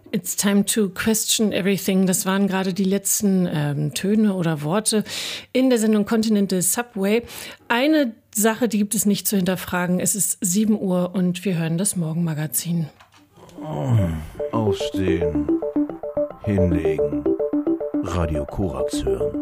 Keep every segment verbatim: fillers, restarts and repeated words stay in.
It's time to question everything. Das waren gerade die letzten ähm, Töne oder Worte in der Sendung Continental Subway. Eine Sache, die gibt es nicht zu hinterfragen. Es ist sieben Uhr und wir hören das Morgenmagazin. Oh, aufstehen, hinlegen, Radio Korax hören.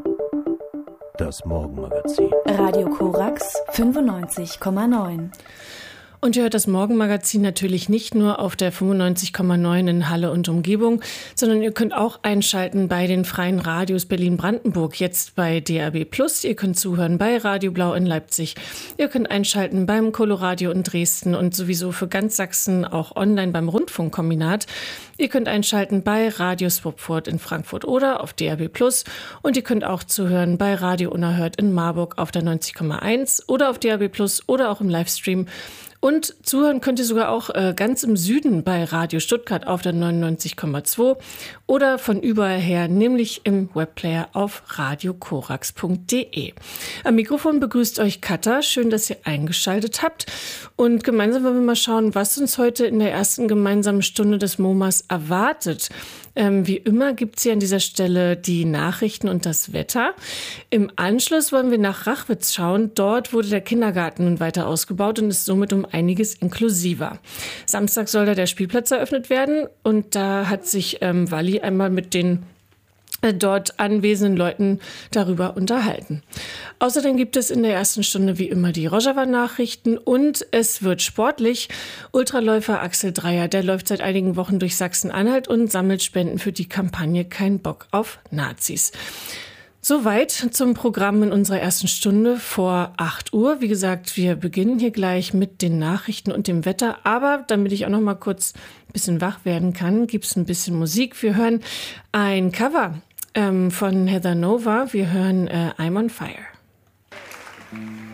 Das Morgenmagazin. Radio Korax fünfundneunzig Komma neun. Und ihr hört das Morgenmagazin natürlich nicht nur auf der fünfundneunzig Komma neun in Halle und Umgebung, sondern ihr könnt auch einschalten bei den freien Radios Berlin-Brandenburg, jetzt bei D A B plus. Ihr könnt zuhören bei Radio Blau in Leipzig. Ihr könnt einschalten beim Coloradio in Dresden und sowieso für ganz Sachsen auch online beim Rundfunkkombinat. Ihr könnt einschalten bei Radio Swapford in Frankfurt oder auf D A B plus. Und ihr könnt auch zuhören bei Radio Unerhört in Marburg auf der neunzig Komma eins oder auf D A B plus oder auch im Livestream. Und zuhören könnt ihr sogar auch äh, ganz im Süden bei Radio Stuttgart auf der neunundneunzig Komma zwei oder von überall her, nämlich im Webplayer auf radio korax punkt de. Am Mikrofon begrüßt euch Katha. Schön, dass ihr eingeschaltet habt. Und gemeinsam wollen wir mal schauen, was uns heute in der ersten gemeinsamen Stunde des MoMAs erwartet. Ähm, wie immer gibt es hier an dieser Stelle die Nachrichten und das Wetter. Im Anschluss wollen wir nach Rachwitz schauen. Dort wurde der Kindergarten nun weiter ausgebaut und ist somit um einiges inklusiver. Samstag soll da der Spielplatz eröffnet werden und da hat sich ähm, Walli einmal mit den äh, dort anwesenden Leuten darüber unterhalten. Außerdem gibt es in der ersten Stunde wie immer die Rojava-Nachrichten und es wird sportlich. Ultraläufer Axel Dreier, der läuft seit einigen Wochen durch Sachsen-Anhalt und sammelt Spenden für die Kampagne Kein Bock auf Nazis. Soweit zum Programm in unserer ersten Stunde vor acht Uhr. Wie gesagt, wir beginnen hier gleich mit den Nachrichten und dem Wetter. Aber damit ich auch noch mal kurz ein bisschen wach werden kann, gibt es ein bisschen Musik. Wir hören ein Cover ähm, von Heather Nova. Wir hören äh, I'm on Fire.